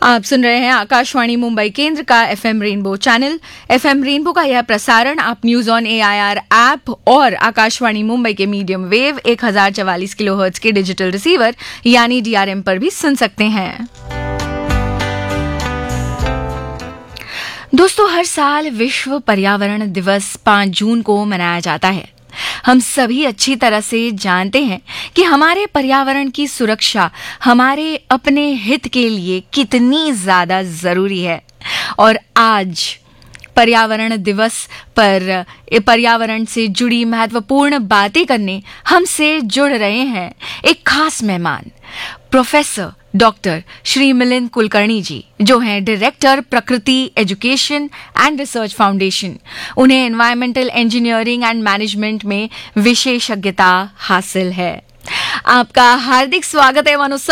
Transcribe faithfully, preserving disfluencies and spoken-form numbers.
आप सुन रहे हैं आकाशवाणी मुंबई केंद्र का FM rainbow channel. FM rainbow का यह प्रसारण आप न्यूज ऑन एआईआर ऐप और आकाशवाणी मुंबई के मीडियम वेव एक हजार चवालीस किलोहर्ट्ज के डिजिटल रिसीवर यानी डीआरएम पर भी सुन सकते हैं। दोस्तों, हर साल विश्व पर्यावरण दिवस पाँच जून को मनाया जाता है। हम सभी अच्छी तरह से जानते हैं कि हमारे पर्यावरण की सुरक्षा हमारे अपने हित के लिए कितनी ज्यादा जरूरी है। और आज पर्यावरण दिवस पर पर्यावरण से जुड़ी महत्वपूर्ण बातें करने हमसे जुड़ रहे हैं एक खास मेहमान, प्रोफेसर डॉक्टर श्री मिलिंद कुलकर्णी जी, जो हैं डायरेक्टर प्रकृति एजुकेशन एंड रिसर्च फाउंडेशन। उन्हें एनवायरमेंटल इंजीनियरिंग एंड मैनेजमेंट में विशेषज्ञता हासिल है। आपका हार्दिक स्वागत है मनुष्य